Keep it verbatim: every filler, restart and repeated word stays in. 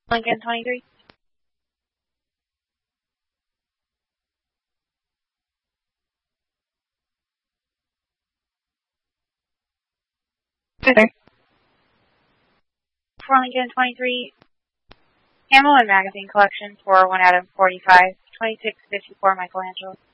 Lincoln twenty-three. Okay. For Lincoln twenty-three, ammo and magazine collection for one Adam forty-five, twenty-six fifty-four Michelangelo.